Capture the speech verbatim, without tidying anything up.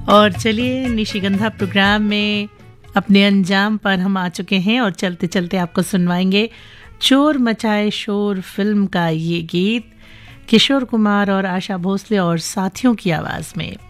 और चलिए निशिगंधा प्रोग्राम में अपने अंजाम पर हम आ चुके हैं और चलते चलते आपको सुनवाएंगे चोर मचाए शोर फिल्म का ये गीत किशोर कुमार और आशा भोसले और साथियों की आवाज में।